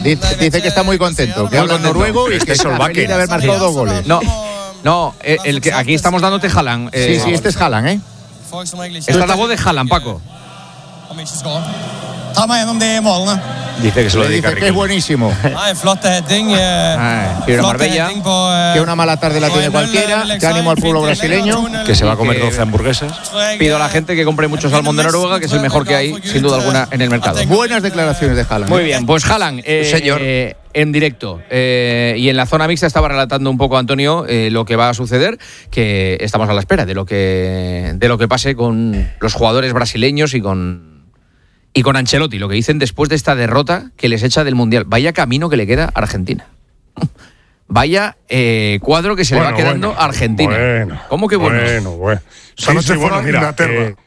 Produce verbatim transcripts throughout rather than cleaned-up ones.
Dice, dice que está muy contento, que habla noruego y que es feliz de haber marcado dos goles. No, no, el, el que aquí estamos dándote Haaland. Eh, sí, sí, este es Haaland, ¿eh? Esta es la voz de Haaland, Paco. Dice que se lo Le dedica dice que es buenísimo. Ah, que una Marbella. Que una mala tarde la tiene cualquiera. Que ánimo al pueblo brasileño. Que se va a comer doce hamburguesas. Pido a la gente que compre mucho salmón de Noruega, que es el mejor que hay, sin duda alguna, en el mercado. Buenas declaraciones de Haaland. Muy bien, pues Haaland, eh, señor. Eh, en directo. Eh, y en la zona mixta estaba relatando un poco, Antonio, eh, lo que va a suceder, que estamos a la espera de lo que, de lo que pase con los jugadores brasileños y con... Y con Ancelotti, lo que dicen después de esta derrota que les echa del Mundial. Vaya camino que le queda a Argentina. Vaya eh, cuadro que se bueno, le va quedando bueno, a Argentina. Bueno, ¿Cómo que bueno? Bueno, bueno. Esta Sí, noche sí, fuera bueno, mira, Inglaterra. eh,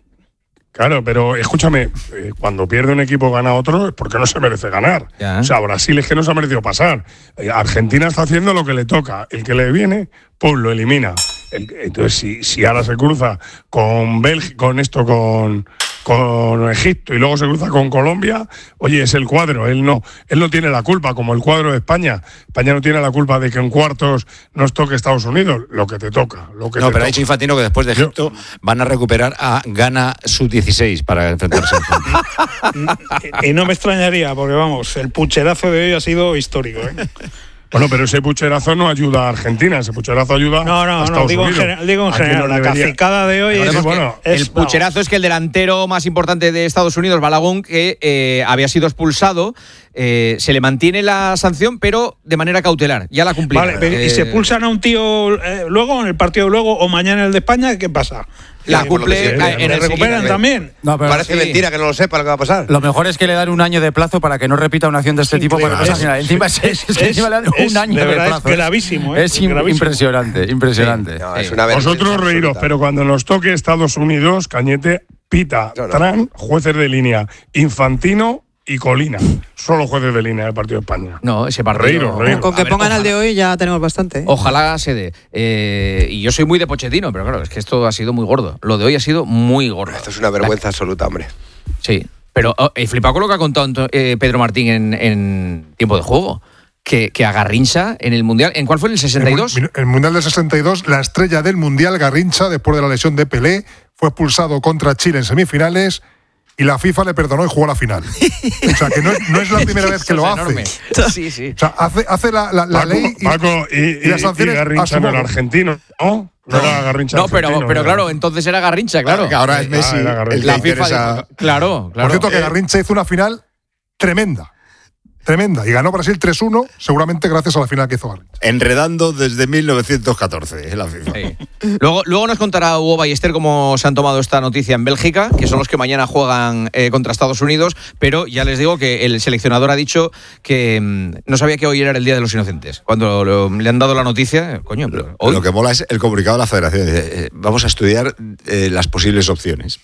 claro, pero escúchame, eh, cuando pierde un equipo gana otro es porque no se merece ganar. Ya. O sea, Brasil es que no se ha merecido pasar. Eh, Argentina está haciendo lo que le toca. El que le viene, pues lo elimina. El, entonces, si, si ahora se cruza con Bélgica, con esto, con, con Egipto y luego se cruza con Colombia, oye, es el cuadro, él no, él no tiene la culpa, como el cuadro de España. España no tiene la culpa de que en cuartos nos toque Estados Unidos, lo que te toca. Lo que No, te pero ha toca. dicho Infantino que después de Egipto Yo, van a recuperar a Ghana sub dieciséis para enfrentarse al Congo. Y no me extrañaría, porque vamos, el pucherazo de hoy ha sido histórico, ¿eh? Bueno, pero ese pucherazo no ayuda a Argentina, ese pucherazo ayuda No, no, a no, Estados digo en, Unidos. general, digo en Aquí general. no La debería- cacicada de hoy Sí, es, bueno, es- El pucherazo es que el delantero más importante de Estados Unidos, Balaguer, que eh, había sido expulsado, eh, se le mantiene la sanción, pero de manera cautelar. Ya la cumplirá. Vale, pero ¿y Eh, se pulsan a un tío eh, luego, en el partido de luego, o mañana en el de España? ¿Qué pasa? La Eh, cumple ¿le- en ¿Le el recuperan siguiente. también? No, pero Parece sí. mentira que no lo sepa lo que va a pasar. lo mejor es que le dan un año de plazo para que no repita una acción de este tipo. Para Increíble. no sancionar. Encima es, es que es- encima le dan es- un año de de, verdad, es plazo. gravísimo, ¿eh? Es Es im- gravísimo. impresionante, impresionante. No, es una vergüenza Vosotros reíros, absoluta. pero cuando nos toque Estados Unidos, Cañete, Pita, No, no. Tran, jueces de línea, Infantino y Colina. Solo jueces de línea del partido de España. No, ese partido. Reíros, reíros. Con que A ver, pongan al ojalá. de hoy ya tenemos bastante. ¿eh? Ojalá se dé. Eh, y yo soy muy de Pochettino, pero claro, es que esto ha sido muy gordo. Lo de hoy ha sido muy gordo. Esto es una vergüenza absoluta, hombre. Sí. Pero oh, he flipado con lo que ha contado Anto- eh, Pedro Martín en, en tiempo de juego. Que, que a Garrincha en el Mundial. ¿En cuál fue? ¿En el sesenta y dos? En el Mundial del sesenta y dos, la estrella del Mundial, Garrincha, después de la lesión de Pelé, fue expulsado contra Chile en semifinales y la FIFA le perdonó y jugó la final. O sea, que no es, no es la primera vez que lo hace. Enorme. Sí, sí. O sea, hace, hace la, la- la Paco, ley y, Paco, y, y las y- sanciones y a Garrincha su no era modo. argentino, ¿no? No, era Garrincha No, pero, argentino, pero era- claro, entonces era Garrincha, claro. Que ahora es Messi Ah, era Garrincha. el que La FIFA interesa. dijo- claro, claro. Por cierto, que Eh, Garrincha hizo una final tremenda. Tremenda. Y ganó Brasil tres uno, seguramente gracias a la final que hizo Garrincha. Enredando desde mil novecientos catorce en la FIFA. Sí. Luego, luego nos contará Hugo Ballester cómo se han tomado esta noticia en Bélgica, que son los que mañana juegan eh, contra Estados Unidos, pero ya les digo que el seleccionador ha dicho que mm, no sabía que hoy era el Día de los Inocentes. Cuando lo- le han dado la noticia, coño, pero hoy... Lo que mola es el comunicado de la Federación. Dice, eh, vamos a estudiar eh, las posibles opciones.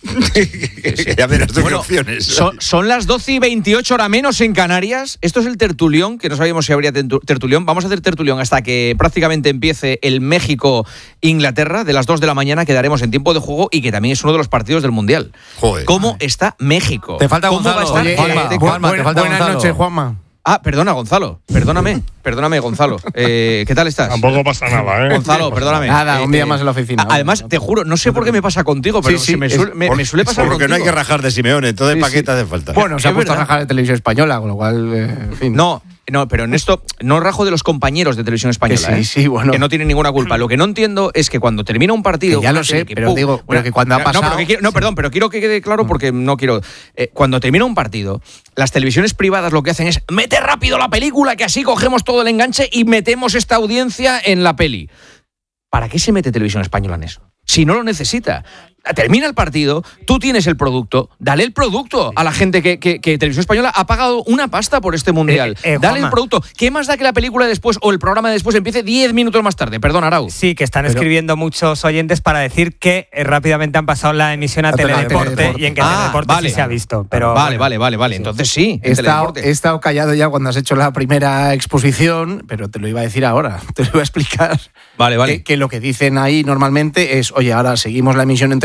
Que ya verás tú qué Bueno, opciones. son, son las doce y veintiocho hora menos en Canarias. Esto es el tertulión, que no sabíamos si habría tentu- tertulión. Vamos a hacer tertulión hasta que prácticamente empiece el México-Inglaterra. De las dos de la mañana quedaremos en tiempo de juego y que también es uno de los partidos del Mundial. Joder. ¿Cómo está México? Te falta ¿Cómo Gonzalo. va a estar Oye, el Juanma, Azteca? Juanma, te falta Buenas Gonzalo. noches, Juanma. Ah, perdona, Gonzalo. Perdóname. Perdóname, Gonzalo. Eh, ¿Qué tal estás? Tampoco pasa nada, ¿eh? Gonzalo, perdóname. Nada, Eh, un día eh, más en la oficina. a- Además, te juro, no sé por qué me pasa contigo, pero Sí, sí, se me, es- suele, me, me suele pasar Porque no hay que contigo. rajar de Simeone, entonces Sí, ¿para qué sí. te hace falta? Bueno, se ha Es puesto a verdad. rajar de televisión española, con lo cual, eh, en fin. No, no, pero en esto no rajo de los compañeros de televisión española. Que sí, ¿eh? sí, bueno. Que no tienen ninguna culpa. Lo que no entiendo es que cuando termina un partido. Que ya lo una sé, serie que, pero ¡pum! digo, pero que cuando ha No, pasado- pero que quiero- no, perdón, pero quiero que quede claro porque no quiero. eh, cuando termina un partido, las televisiones privadas lo que hacen es meter rápido la película, que así cogemos todo el enganche y metemos esta audiencia en la peli. ¿Para qué se mete televisión española en eso? Si no lo necesita. Termina el partido, tú tienes el producto, dale el producto a la gente que, que, que Televisión Española ha pagado una pasta por este mundial. Eh, eh, dale Juanma. el producto. ¿Qué más da que la película después o el programa después empiece diez minutos más tarde? Perdón, Arau. Sí, que están Pero- escribiendo muchos oyentes para decir que eh, rápidamente han pasado la emisión a A tele- Teledeporte, Teledeporte. y en que Ah, Teledeporte vale. sí se ha visto. Pero vale, bueno. vale, vale, vale. Entonces sí. He en estado, Teledeporte. he estado callado ya cuando has hecho la primera exposición, pero te lo iba a decir ahora. Te lo iba a explicar. Vale, vale. Que, que lo que dicen ahí normalmente es, oye, ahora seguimos la emisión en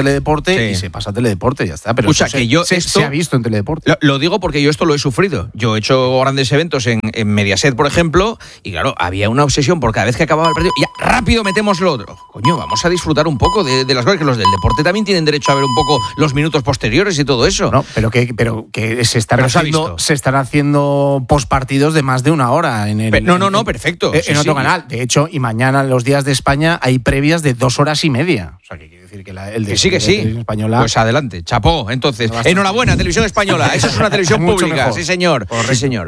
Teledeporte Sí. y se pasa a Teledeporte, ya está. Pero Escucha, eso que se, yo se, esto- se ha visto en Teledeporte. Lo, lo digo porque yo esto lo he sufrido. Yo he hecho grandes eventos en, en Mediaset, por ejemplo, y claro, había una obsesión por cada vez que acababa el partido, ya rápido metemos lo otro. Coño, vamos a disfrutar un poco de, de las cosas, que los del deporte también tienen derecho a ver un poco los minutos posteriores y todo eso. No, pero que, pero que se están Pero se ha haciendo, visto. se están haciendo postpartidos de más de una hora en el, Pe- no, no, en- no, perfecto. En, Sí, en otro sí. canal. De hecho, y mañana en los días de España hay previas de dos horas y media. O sea, que quiere decir que la, el de Que sí, que de sí. Televisión Española. Pues adelante, chapó. Entonces, Bastante. enhorabuena, Televisión Española. Eso es una televisión Mucho pública. mejor. Sí, señor. Sí, señor.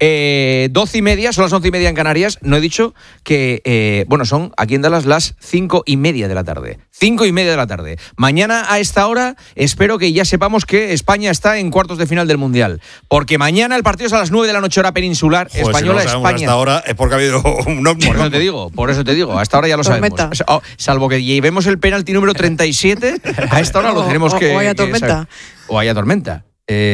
Eh, doce y media, son las once y media en Canarias. No he dicho que, eh, bueno, son aquí en Dallas las cinco y media de la tarde. Cinco y media de la tarde. Mañana a esta hora espero que ya sepamos que España está en cuartos de final del Mundial. Porque mañana el partido es a las nueve de la noche hora peninsular. Joder, Española, si no lo sabemos España. hasta ahora es porque ha habido un ovni. Por eso te digo, por eso te digo, hasta ahora ya lo sabemos. Tormenta. Oh, salvo que llevemos el penalti número treinta y siete, a esta hora lo O- tenemos o- que. o haya que tormenta. saber. O haya tormenta.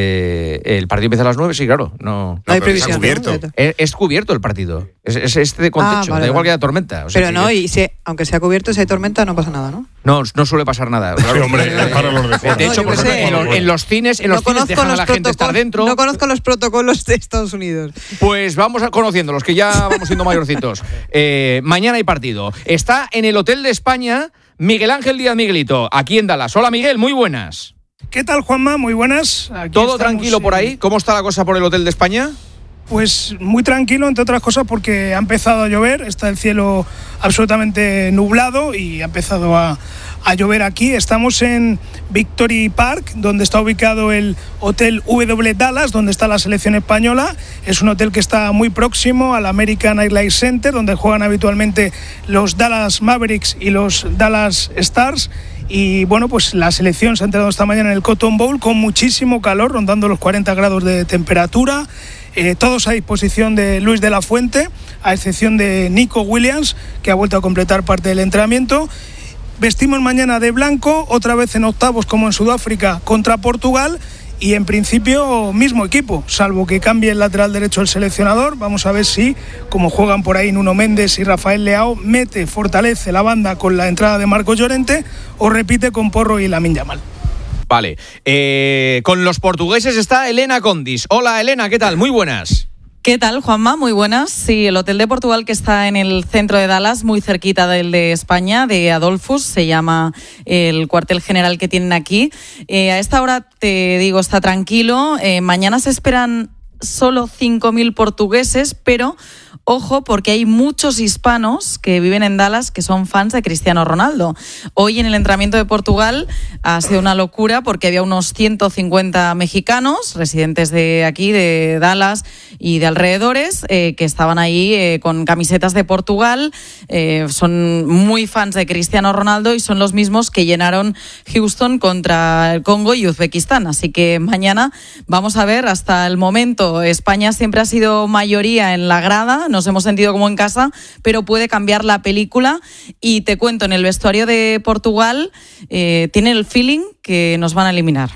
Eh, el partido empieza a las nueve, sí, claro. No, No hay pero está previsión. cubierto. ¿no? es, es cubierto el partido. Es, es este con Ah, techo, vale, da igual vale. que haya tormenta. O sea Pero que- no, y si, aunque sea cubierto, si hay tormenta, no pasa nada, ¿no? no, no suele pasar nada. Sí, hombre, es para los de fuera. De hecho, No, yo por qué ejemplo, sé. en, los, en los cines, en los no cines dejan a la gente estar protocolos- dentro. No conozco los protocolos de Estados Unidos. Pues vamos a conociéndolos, que ya vamos siendo mayorcitos. Eh, mañana hay partido. Está en el Hotel de España Miguel Ángel Díaz Miguelito, aquí en Dallas. Hola, Miguel, muy buenas. ¿Qué tal, Juanma? Muy buenas. Aquí ¿Todo estamos, tranquilo por eh, ahí? ¿Cómo está la cosa por el Hotel de España? Pues muy tranquilo, entre otras cosas, porque ha empezado a llover, está el cielo absolutamente nublado y ha empezado a, a llover aquí. Estamos en Victory Park, donde está ubicado el Hotel W Dallas, donde está la selección española. Es un hotel que está muy próximo al American Airlines Center, donde juegan habitualmente los Dallas Mavericks y los Dallas Stars. Y bueno, pues la selección se ha entrenado esta mañana en el Cotton Bowl con muchísimo calor, rondando los cuarenta grados de temperatura. Eh, todos a disposición de Luis de la Fuente, a excepción de Nico Williams, que ha vuelto a completar parte del entrenamiento. Vestimos mañana de blanco, otra vez en octavos como en Sudáfrica contra Portugal. Y en principio mismo equipo, salvo que cambie el lateral derecho el seleccionador. Vamos a ver si, como juegan por ahí Nuno Méndez y Rafael Leao, mete, fortalece la banda con la entrada de Marcos Llorente o repite con Porro y Lamine Yamal. Vale. Eh, con los portugueses está Elena Condis. Hola, Elena, ¿qué tal? Muy buenas. ¿Qué tal, Juanma? Muy buenas. Sí, el Hotel de Portugal, que está en el centro de Dallas, muy cerquita del de España, de Adolphus, se llama el cuartel general que tienen aquí. Eh, a esta hora, te digo, está tranquilo. Eh, mañana se esperan solo cinco mil portugueses, pero ojo, porque hay muchos hispanos que viven en Dallas que son fans de Cristiano Ronaldo. Hoy en el entrenamiento de Portugal ha sido una locura porque había unos ciento cincuenta mexicanos, residentes de aquí, de Dallas y de alrededores, eh, que estaban ahí eh, con camisetas de Portugal. Eh, son muy fans de Cristiano Ronaldo y son los mismos que llenaron Houston contra el Congo y Uzbekistán. Así que mañana vamos a ver. Hasta el momento España siempre ha sido mayoría en la grada, nos hemos sentido como en casa, pero puede cambiar la película. Y te cuento, en el vestuario de Portugal eh, tiene el feeling que nos van a eliminar.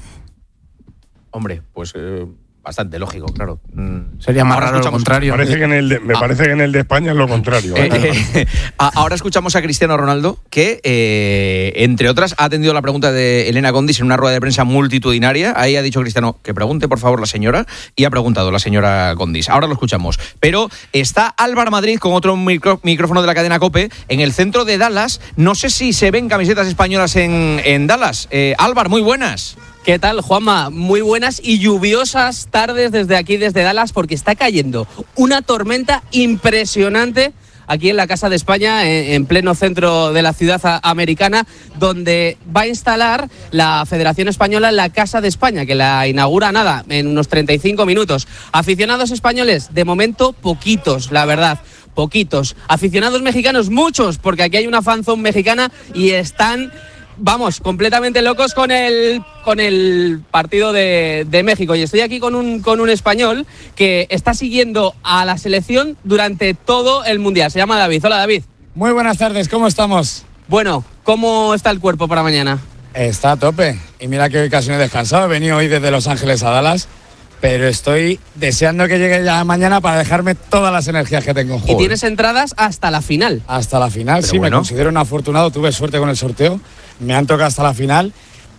Hombre, pues eh, bastante lógico, claro. Mm. Sería más Ahora raro lo escuchamos- contrario. Parece que en el de- me Ah. parece que en el de España es lo contrario. ¿eh? Eh, eh, a- ahora escuchamos a Cristiano Ronaldo, que, eh, entre otras, ha atendido la pregunta de Elena Condis en una rueda de prensa multitudinaria. Ahí ha dicho Cristiano que pregunte, por favor, la señora, y ha preguntado la señora Condis. Ahora lo escuchamos. Pero está Álvaro Madrid con otro micro- micrófono de la cadena COPE en el centro de Dallas. No sé si se ven camisetas españolas en, en Dallas. Eh, Álvaro, muy buenas. ¿Qué tal, Juanma? Muy buenas y lluviosas tardes desde aquí, desde Dallas, porque está cayendo una tormenta impresionante aquí en la Casa de España, en pleno centro de la ciudad americana, donde va a instalar la Federación Española la Casa de España, que la inaugura nada, en unos treinta y cinco minutos. Aficionados españoles, de momento, poquitos, la verdad. Poquitos. Aficionados mexicanos, muchos, porque aquí hay una fanzone mexicana y están... Vamos, completamente locos con el con el partido de, de México. Y estoy aquí con un, con un español que está siguiendo a la selección durante todo el Mundial. Se llama David. Hola, David. Muy buenas tardes, ¿cómo estamos? Bueno, ¿cómo está el cuerpo para mañana? Está a tope. Y mira que hoy casi no he descansado. He venido hoy desde Los Ángeles a Dallas, pero estoy deseando que llegue ya mañana para dejarme todas las energías que tengo. Y tienes entradas hasta la final. Hasta la final, Pero sí, bueno. me considero un afortunado. Tuve suerte con el sorteo. Me han tocado hasta la final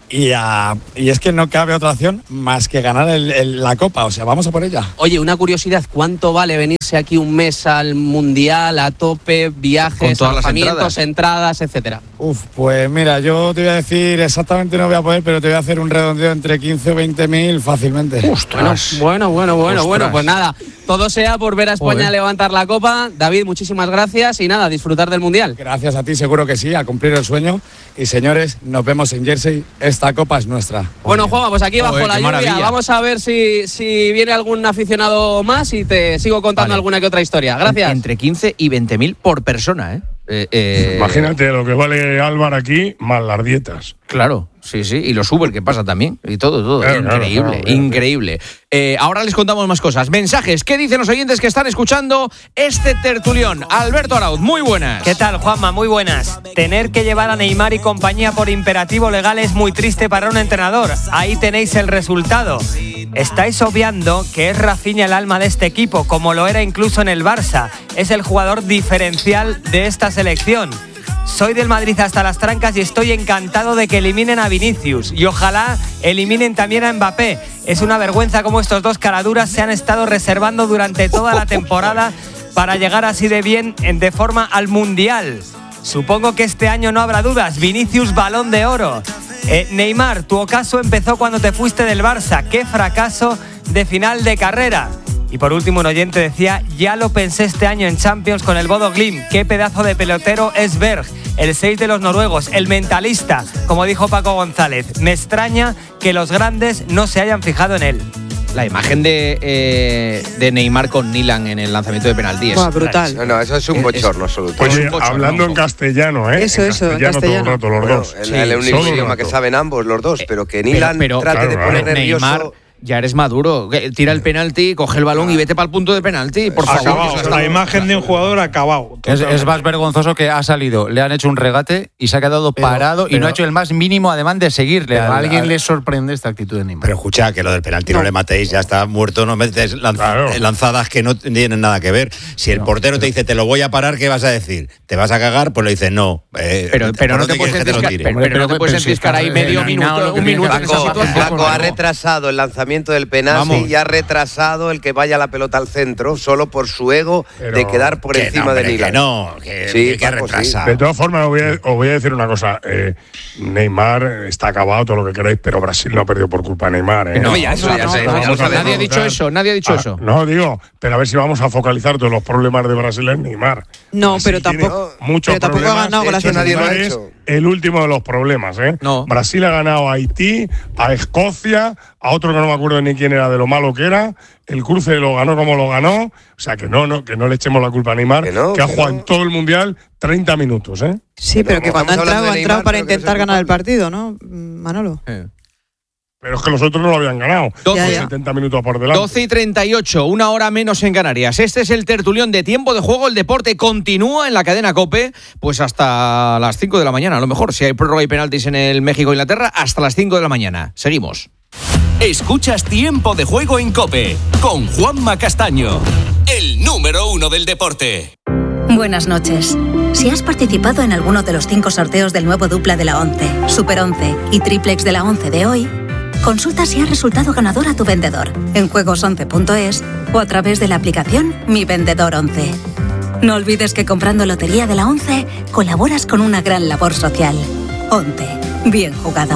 Y, a, y es que no cabe otra opción más que ganar el, el, la Copa, o sea, vamos a por ella. Oye, una curiosidad, ¿cuánto vale venirse aquí un mes al Mundial, a tope, viajes, alojamientos, entradas. entradas, etcétera? Uf, pues mira, yo te voy a decir, exactamente no voy a poder, pero te voy a hacer un redondeo entre quince o veinte mil fácilmente. Ostras. Bueno, bueno, bueno, Ostras. bueno, pues nada, todo sea por ver a España Joder. levantar la Copa. David, muchísimas gracias y nada, disfrutar del Mundial. Gracias a ti, seguro que sí, a cumplir el sueño. Y señores, nos vemos en Jersey, esta Copa es nuestra. Bueno, Juanma, pues aquí bajo Joder, la lluvia, maravilla. Vamos a ver si, si viene algún aficionado más y te sigo contando vale. alguna que otra historia. Gracias. Entre quince y veinte mil por persona, ¿eh? Eh, eh, Imagínate lo que vale Álvaro aquí, más las dietas. Claro, sí, sí, y los Uber que pasa también, y todo, todo, claro, increíble, claro, claro, increíble. Eh, ahora les contamos más cosas. Mensajes, ¿qué dicen los oyentes que están escuchando este tertulión? Alberto Arauz, muy buenas. ¿Qué tal, Juanma? Muy buenas. Tener que llevar a Neymar y compañía por imperativo legal es muy triste para un entrenador. Ahí tenéis el resultado. Estáis obviando que es Rafinha el alma de este equipo, como lo era incluso en el Barça. Es el jugador diferencial de esta selección. Soy del Madrid hasta las trancas y estoy encantado de que eliminen a Vinicius. Y ojalá eliminen también a Mbappé. Es una vergüenza cómo estos dos caraduras se han estado reservando durante toda la temporada para llegar así de bien de forma al Mundial. Supongo que este año no habrá dudas. Vinicius, Balón de Oro. Eh, Neymar, tu ocaso empezó cuando te fuiste del Barça. ¡Qué fracaso de final de carrera! Y por último, un oyente decía, ya lo pensé este año en Champions con el Bodo Glimt. ¡Qué pedazo de pelotero es Berg! El seis de los noruegos, el mentalista, como dijo Paco González. Me extraña que los grandes no se hayan fijado en él. La imagen de, eh, de Neymar con Nilan en el lanzamiento de penalti. Wow, brutal. No, no, eso es un bochorno absoluto. Oye, un bochorno. hablando en castellano, ¿eh? Eso, en eso, castellano, en castellano. todo el rato, los Bueno, dos. el, Sí, el único solo idioma que saben ambos, los dos, pero que Nilan pero, pero, trate claro, de poner claro. nervioso. Neymar, ya eres maduro. Tira el penalti, coge el balón y vete para el punto de penalti, por favor. Acabado, la imagen de un jugador acabado. Es, es más vergonzoso que ha salido, le han hecho un regate y se ha quedado Pero- parado y pero- no ha hecho el más mínimo ademán de seguirle. Pero al- a alguien al- le sorprende esta actitud de Neymar. Pero escucha, que lo del penalti no, le matéis, ya está muerto, no metes lanz- Claro. lanzadas que no tienen nada que ver. Si el No, portero pero- te dice, te lo voy a parar, ¿qué vas a decir? ¿Te vas a cagar? Pues le dices, no. Eh, Pero, pero ¿por no te dónde puedes quieres que te lo enciscar, tire? pero, Hombre, pero no pero- te puedes pero si enciscar está ahí medio eliminado, minuto, lo que un tiene minuto que en esa Flaco, situación. Flaco ha ¿no? retrasado el lanzamiento del penalti Vamos. y ha retrasado el que vaya la pelota al centro solo por su ego Pero- de quedar por Que encima no, de hombre, Nilan. que no, que, Sí, que, que Paco, sí. retrasa. De todas formas, os voy, a, os voy a decir una cosa. Eh, Neymar está acabado, todo lo que queráis, pero Brasil no ha perdido por culpa de Neymar. ¿eh? No, ya, eso ya sé, Vamos ya lo a sabemos. Nadie ha dicho focalizar- eso, nadie ha dicho Ah, eso. No, digo, pero a ver si vamos a focalizar todos los problemas de Brasil en Neymar. No, Brasil pero tiene tampoco- muchos pero tampoco ha problemas. ganado De hecho, gracias a nadie lo ha Neymar es hecho. el último de los problemas, ¿eh? No. Brasil ha ganado a Haití, a Escocia, a otro que no me acuerdo ni quién era de lo malo que era. El cruce lo ganó como lo ganó. O sea, que no, no, que no le echemos la culpa a Neymar, Que que, no, ha que jugado no. en todo el Mundial treinta minutos, ¿eh? Sí, pero No, que cuando ha estamos entrado, hablando ha de entrado Neymar, para pero que intentar es el ganar el culpable. partido, ¿no, Manolo? Eh. Pero es que los otros no lo habían ganado. doce. Ya, ya. setenta minutos por delante. doce y treinta y ocho, una hora menos en Canarias. Este es el tertulión de Tiempo de Juego. El deporte continúa en la cadena COPE, pues hasta las cinco de la mañana. A lo mejor, si hay prórroga y penaltis en el México-Inglaterra, hasta las cinco de la mañana. Seguimos. Escuchas Tiempo de Juego en COPE con Juanma Castaño, el número uno del deporte. Buenas noches. Si has participado en alguno de los cinco sorteos del nuevo dupla de la ONCE, Super once y Triplex de la ONCE de hoy, consulta si has resultado ganador a tu vendedor en juegos once punto es o a través de la aplicación Mi Vendedor once. No olvides que comprando Lotería de la ONCE colaboras con una gran labor social. ONCE. Bien jugado.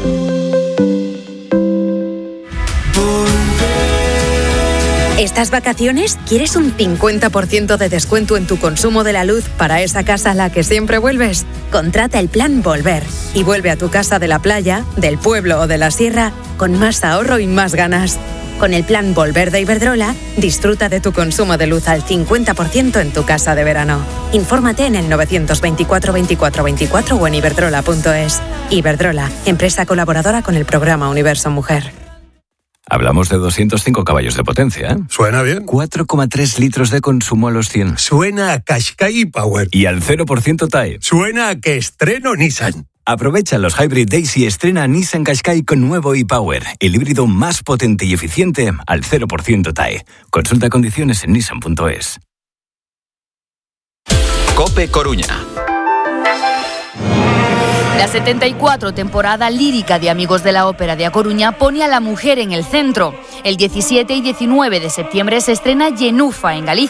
¿Estas vacaciones quieres un cincuenta por ciento de descuento en tu consumo de la luz para esa casa a la que siempre vuelves? Contrata el plan Volver y vuelve a tu casa de la playa, del pueblo o de la sierra con más ahorro y más ganas. Con el plan Volver de Iberdrola, disfruta de tu consumo de luz al cincuenta por ciento en tu casa de verano. Infórmate en el novecientos veinticuatro veinticuatro veinticuatro o en iberdrola punto es. Iberdrola, empresa colaboradora con el programa Universo Mujer. Hablamos de doscientos cinco caballos de potencia, ¿eh? Suena bien. cuatro coma tres litros de consumo a los cien. Suena a Qashqai Power. Y al cero por ciento T A E. Suena a que estreno Nissan. Aprovecha los Hybrid Days y estrena Nissan Qashqai con nuevo e-Power, el híbrido más potente y eficiente al cero por ciento T A E. Consulta condiciones en nissan punto es. COPE Coruña. La setenta y cuatro temporada lírica de Amigos de la Ópera de A Coruña pone a la mujer en el centro. El diecisiete y diecinueve de septiembre se estrena Yenufa en Galicia.